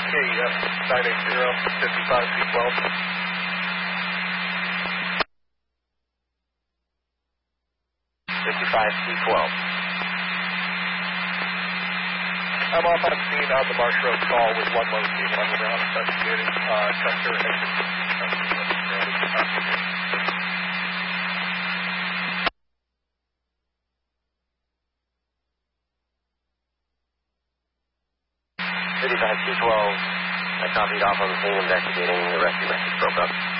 KEF 980, 55C12. 55C12. I'm off on scene on the Marsh Road call with one low team on the ground investigating Custer exit 55C12. I copied off on the scene investigating the rescue message broke up.